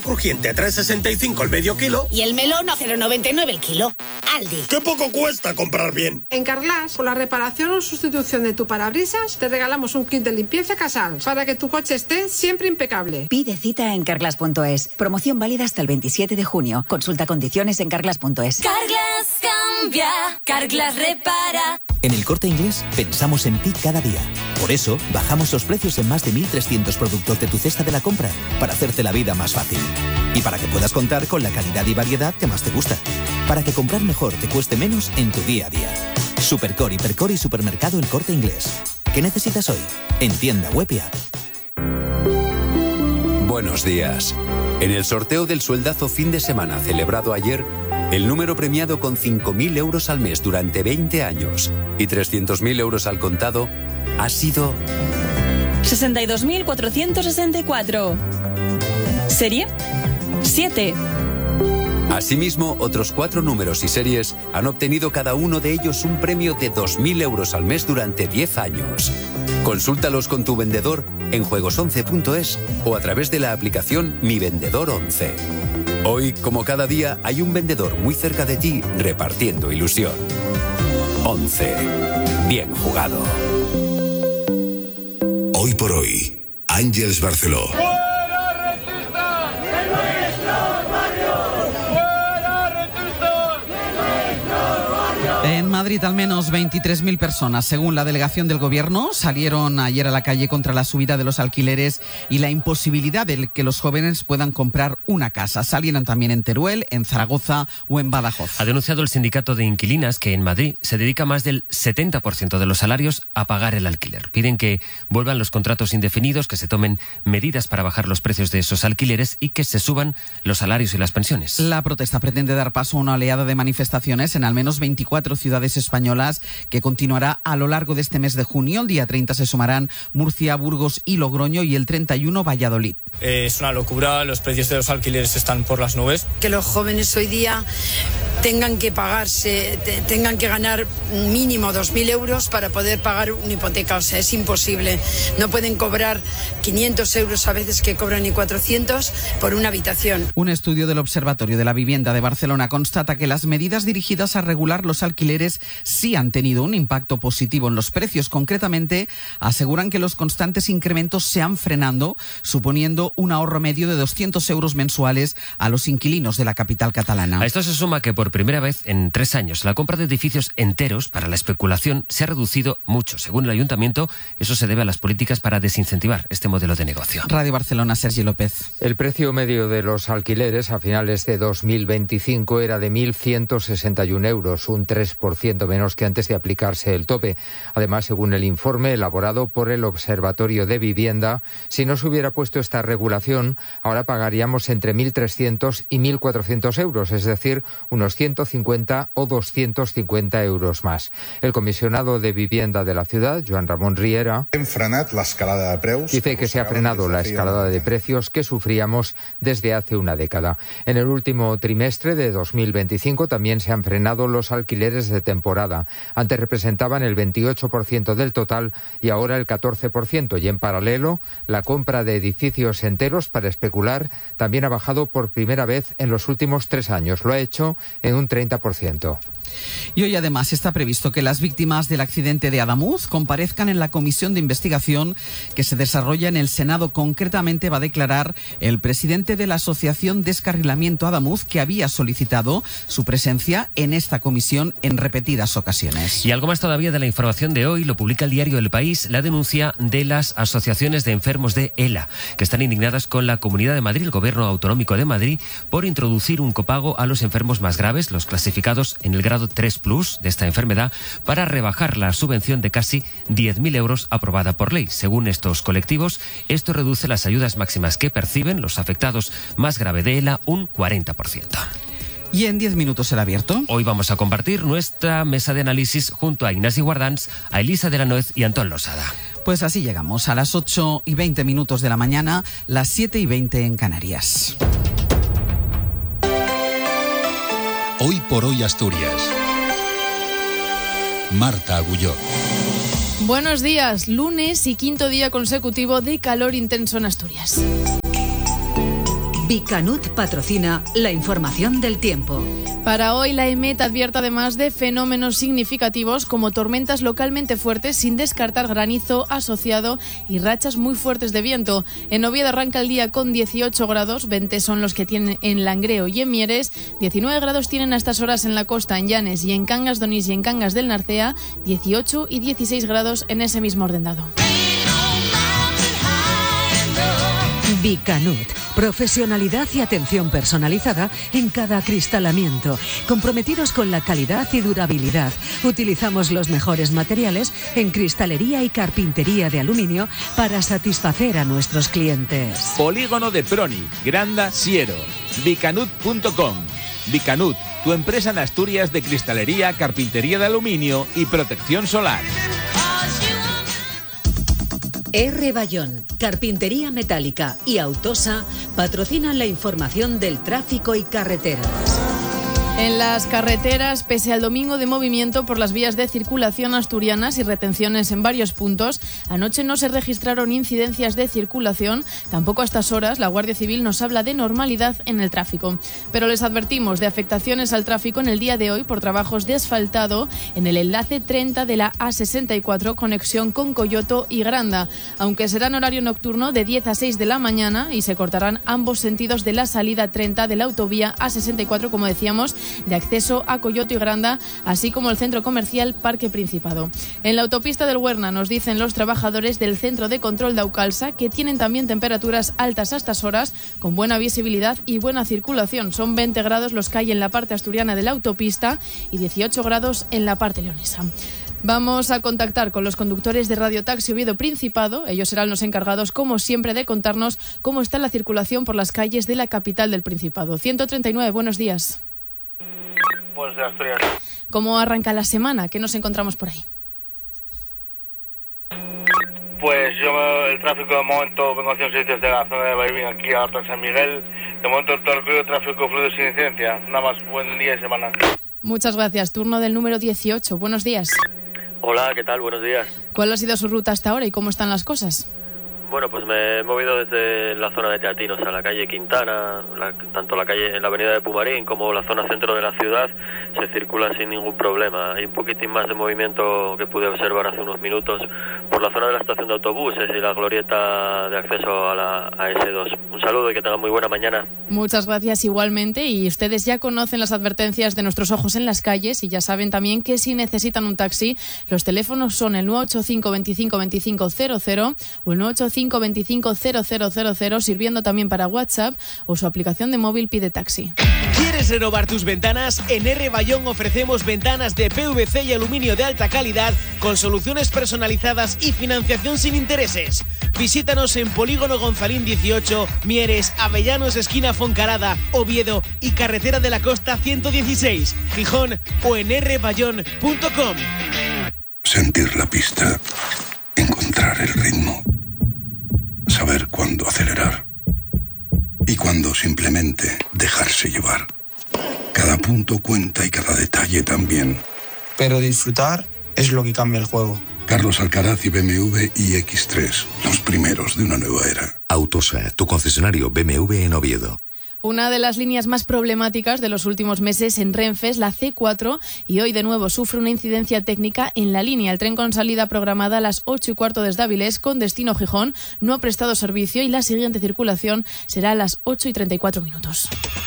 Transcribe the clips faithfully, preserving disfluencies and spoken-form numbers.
Crujiente a tres sesenta y cinco el medio kilo. Y el melón a cero noventa y nueve el kilo. Aldi. ¡Qué poco cuesta comprar bien! En Carglass, por la reparación o sustitución de tu parabrisas, te regalamos un kit de limpieza Casal para que tu coche esté siempre impecable. Pide cita en carglass punto es. Promoción válida hasta el veintisiete de junio. Consulta condiciones en carglass punto es. Carglass cambia, Carglass repara. En El Corte Inglés pensamos en ti cada día. Por eso, bajamos los precios en más de mil trescientos productos de tu cesta de la compra, para hacerte la vida más fácil. Y para que puedas contar con la calidad y variedad que más te gusta. Para que comprar mejor te cueste menos en tu día a día. Supercore, Hipercore y Supermercado El Corte Inglés. ¿Qué necesitas hoy? En tienda web y app. Buenos días. En el sorteo del sueldazo fin de semana celebrado ayer, el número premiado con cinco mil euros al mes durante veinte años y trescientos mil euros al contado ha sido sesenta y dos mil cuatrocientos sesenta y cuatro. ¿Serie? siete. Asimismo, otros cuatro números y series han obtenido cada uno de ellos un premio de dos mil euros al mes durante diez años. Consúltalos con tu vendedor en juegos once punto es o a través de la aplicación Mi Vendedor once. Hoy, como cada día, hay un vendedor muy cerca de ti repartiendo ilusión. once. Bien jugado. Hoy por hoy, Àngels Barceló. En Madrid, al menos veintitrés mil personas, según la delegación del Gobierno, salieron ayer a la calle contra la subida de los alquileres y la imposibilidad de que los jóvenes puedan comprar una casa. Salieron también en Teruel, en Zaragoza o en Badajoz. Ha denunciado el sindicato de inquilinas que en Madrid se dedica más del setenta por ciento de los salarios a pagar el alquiler. Piden que vuelvan los contratos indefinidos, que se tomen medidas para bajar los precios de esos alquileres y que se suban los salarios y las pensiones. La protesta pretende dar paso a una oleada de manifestaciones en al menos veinticuatro ciudades españolas que continuará a lo largo de este mes de junio. El día treinta se sumarán Murcia, Burgos y Logroño y el treinta y uno Valladolid. Eh, es una locura, los precios de los alquileres están por las nubes. Que los jóvenes hoy día tengan que pagarse, te, tengan que ganar mínimo dos mil euros para poder pagar una hipoteca. O sea, es imposible. No pueden cobrar quinientos euros a veces que cobran ni cuatrocientos por una habitación. Un estudio del Observatorio de la Vivienda de Barcelona constata que las medidas dirigidas a regular los alquileres sí han tenido un impacto positivo en los precios. Concretamente, aseguran que los constantes incrementos se han frenando, suponiendo un ahorro medio de doscientos euros mensuales a los inquilinos de la capital catalana. A esto se suma que por primera vez en tres años la compra de edificios enteros para la especulación se ha reducido mucho. Según el Ayuntamiento, eso se debe a las políticas para desincentivar este modelo de negocio. Radio Barcelona, Sergi López. El precio medio de los alquileres a finales de dos mil veinticinco era de mil ciento sesenta y uno euros, un tres por ciento menos que antes de aplicarse el tope. Además, según el informe elaborado por el Observatorio de Vivienda, si no se hubiera puesto esta regulación, ahora pagaríamos entre mil trescientos y mil cuatrocientos euros, es decir, unos ciento cincuenta o doscientos cincuenta euros más. El comisionado de Vivienda de la ciudad, Joan Ramon Riera, dice que se ha frenado la escalada de precios que sufríamos desde hace una década. En el último trimestre de dos mil veinticinco también se han frenado los alquileres de temporada. Antes representaban el veintiocho por ciento del total y ahora el catorce por ciento. Y en paralelo, la compra de edificios enteros para especular también ha bajado por primera vez en los últimos tres años. Lo ha hecho en un treinta por ciento. Y hoy además está previsto que las víctimas del accidente de Adamuz comparezcan en la comisión de investigación que se desarrolla en el Senado. Concretamente va a declarar el presidente de la Asociación Descarrilamiento Adamuz, que había solicitado su presencia en esta comisión en repetidas ocasiones. Y algo más todavía de la información de hoy lo publica el diario El País, la denuncia de las asociaciones de enfermos de ELA, que están indignadas con la Comunidad de Madrid, el Gobierno Autonómico de Madrid, por introducir un copago a los enfermos más graves, los clasificados en el grado tres plus de esta enfermedad, para rebajar la subvención de casi diez mil euros aprobada por ley. Según estos colectivos, esto reduce las ayudas máximas que perciben los afectados más grave de ELA un cuarenta por ciento. Y en diez minutos el abierto. Hoy vamos a compartir nuestra mesa de análisis junto a Ignasi Guardans, a Elisa de la Nuez y Antón Losada. Pues así llegamos a las ocho y veinte minutos de la mañana, las siete y veinte en Canarias. Hoy por hoy Asturias. Marta Agulló. Buenos días, lunes y quinto día consecutivo de calor intenso en Asturias. Bicanut patrocina la información del tiempo. Para hoy, la EMET advierte además de fenómenos significativos como tormentas localmente fuertes, sin descartar granizo asociado y rachas muy fuertes de viento. En Oviedo arranca el día con dieciocho grados, veinte son los que tienen en Langreo y en Mieres, diecinueve grados tienen a estas horas en la costa, en Llanes y en Cangas de Onís y en Cangas del Narcea, dieciocho y dieciséis grados en ese mismo orden dado. Bicanut, profesionalidad y atención personalizada en cada acristalamiento. Comprometidos con la calidad y durabilidad, utilizamos los mejores materiales en cristalería y carpintería de aluminio para satisfacer a nuestros clientes. Polígono de Proni, Granda, Siero. Bicanut punto com. Bicanut, tu empresa en Asturias de cristalería, carpintería de aluminio y protección solar. R. Bayón, Carpintería Metálica y Autosa patrocinan la información del tráfico y carreteras. En las carreteras, pese al domingo de movimiento por las vías de circulación asturianas y retenciones en varios puntos, anoche no se registraron incidencias de circulación. Tampoco a estas horas la Guardia Civil nos habla de normalidad en el tráfico. Pero les advertimos de afectaciones al tráfico en el día de hoy por trabajos de asfaltado en el enlace treinta de la A sesenta y cuatro, conexión con Coyoto y Granda. Aunque será en horario nocturno de diez a seis de la mañana y se cortarán ambos sentidos de la salida treinta de la autovía A sesenta y cuatro, como decíamos, de acceso a Coyoto y Granda, así como el centro comercial Parque Principado. En la autopista del Huerna nos dicen los trabajadores del centro de control de Aucalsa que tienen también temperaturas altas a estas horas, con buena visibilidad y buena circulación. Son veinte grados los que hay en la parte asturiana de la autopista y dieciocho grados en la parte leonesa. Vamos a contactar con los conductores de Radio Taxi Oviedo Principado. Ellos serán los encargados, como siempre, de contarnos cómo está la circulación por las calles de la capital del Principado. ciento treinta y nueve, buenos días. Buenos días, Asturias. ¿Cómo arranca la semana? ¿Qué nos encontramos por ahí? Pues yo, el tráfico de momento, vengo haciendo servicios de la zona de Baibín aquí a Horta San Miguel. De momento todo el tráfico fluido sin incidencia. Nada más, buen día y semana. Muchas gracias. Turno del número dieciocho. Buenos días. Hola, ¿qué tal? Buenos días. ¿Cuál ha sido su ruta hasta ahora y cómo están las cosas? Bueno, pues me he movido desde la zona de Teatinos a la calle Quintana, la, tanto la calle en la avenida de Pumarín como la zona centro de la ciudad, se circula sin ningún problema. Hay un poquitín más de movimiento que pude observar hace unos minutos por la zona de la estación de autobuses y la glorieta de acceso a la A ese dos. Un saludo y que tengan muy buena mañana. Muchas gracias igualmente, y ustedes ya conocen las advertencias de nuestros ojos en las calles y ya saben también que si necesitan un taxi, los teléfonos son el nueve ocho cinco veinticinco veinticinco cero cero o el nueve ocho cinco veinticinco cero cero cero cero, sirviendo también para WhatsApp o su aplicación de móvil Pide Taxi. ¿Quieres renovar tus ventanas? En R. Bayón ofrecemos ventanas de P V C y aluminio de alta calidad con soluciones personalizadas y financiación sin intereses. Visítanos en Polígono Gonzalín dieciocho, Mieres, Avellanos, esquina Foncarada, Oviedo y Carretera de la Costa ciento dieciséis, Gijón, o en r bayón punto com. Sentir la pista, encontrar el ritmo, saber cuándo acelerar y cuándo simplemente dejarse llevar. Cada punto cuenta y cada detalle también. Pero disfrutar es lo que cambia el juego. Carlos Alcaraz y B M W i X tres, los primeros de una nueva era. Autosa, tu concesionario B M W en Oviedo. Una de las líneas más problemáticas de los últimos meses en Renfe es la ce cuatro y hoy de nuevo sufre una incidencia técnica en la línea. El tren con salida programada a las ocho y cuarto desde Avilés con destino Gijón no ha prestado servicio y la siguiente circulación será a las ocho y treinta y cuatro minutos.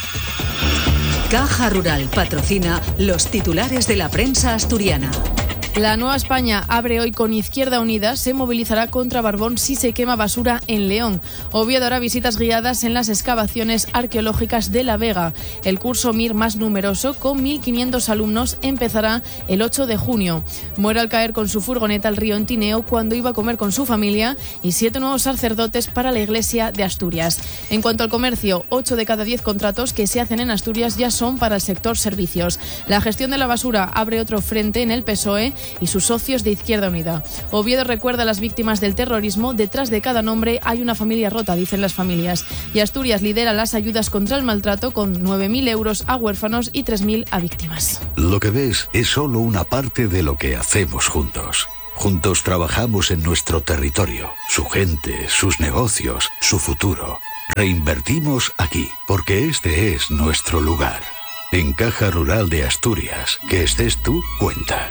Caja Rural patrocina los titulares de la prensa asturiana. La Nueva España abre hoy con Izquierda Unida, se movilizará contra Barbón si se quema basura en León. Oviedo hará visitas guiadas en las excavaciones arqueológicas de La Vega. El curso M I R más numeroso, con mil quinientos alumnos, empezará el ocho de junio. Muere al caer con su furgoneta al río en Tineo cuando iba a comer con su familia, y siete nuevos sacerdotes para la Iglesia de Asturias. En cuanto al comercio, ocho de cada diez contratos que se hacen en Asturias ya son para el sector servicios. La gestión de la basura abre otro frente en el P S O E y sus socios de Izquierda Unida. Oviedo recuerda a las víctimas del terrorismo. Detrás de cada nombre hay una familia rota, dicen las familias. Y Asturias lidera las ayudas contra el maltrato con nueve mil euros a huérfanos y tres mil a víctimas. Lo que ves es solo una parte de lo que hacemos juntos. Juntos trabajamos en nuestro territorio, su gente, sus negocios, su futuro. Reinvertimos aquí, porque este es nuestro lugar. En Caja Rural de Asturias, que estés tú, cuenta.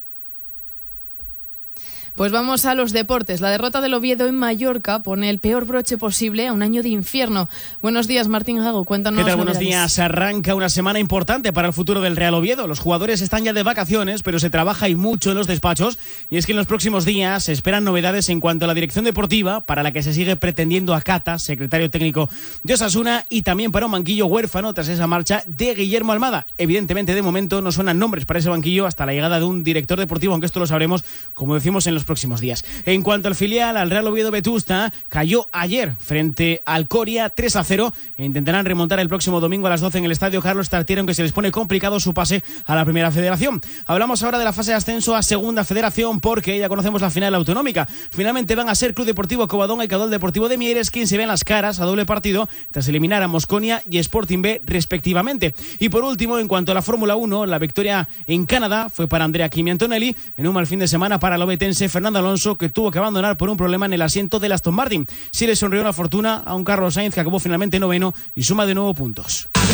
Pues vamos a los deportes. La derrota del Oviedo en Mallorca pone el peor broche posible a un año de infierno. Buenos días, Martín Gago, cuéntanos. ¿Qué tal? Buenos días. Arranca una semana importante para el futuro del Real Oviedo. Los jugadores están ya de vacaciones, pero se trabaja y mucho en los despachos. Y es que en los próximos días se esperan novedades en cuanto a la dirección deportiva, para la que se sigue pretendiendo a Cata, secretario técnico de Osasuna, y también para un banquillo huérfano tras esa marcha de Guillermo Almada. Evidentemente, de momento no suenan nombres para ese banquillo hasta la llegada de un director deportivo, aunque esto lo sabremos, como decimos, en los próximos días. En cuanto al filial, al Real Oviedo Vetusta, cayó ayer frente al Coria tres a cero e intentarán remontar el próximo domingo a las doce en el estadio Carlos Tartiere, aunque se les pone complicado su pase a la primera federación. Hablamos ahora de la fase de ascenso a segunda federación, porque ya conocemos la final autonómica. Finalmente van a ser Club Deportivo Covadonga y Caudal Deportivo de Mieres quien se ven las caras a doble partido tras eliminar a Mosconia y Sporting B respectivamente. Y por último, en cuanto a la Fórmula uno, la victoria en Canadá fue para Andrea Kimi Antonelli en un mal fin de semana para el obetense Fernando Alonso, que tuvo que abandonar por un problema en el asiento del Aston Martin. Sí le sonrió la fortuna a un Carlos Sainz que acabó finalmente noveno y suma de nuevo puntos.